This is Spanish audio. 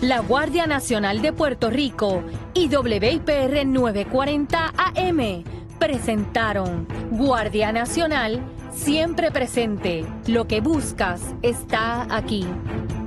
La Guardia Nacional de Puerto Rico y WIPR 940 AM presentaron Guardia Nacional, siempre presente. Lo que buscas está aquí.